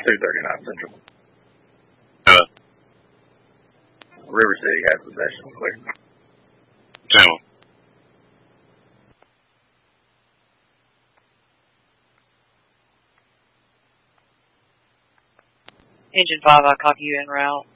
239 Central. River City has possession. Clear. Channel. Engine 5, I copy you en route.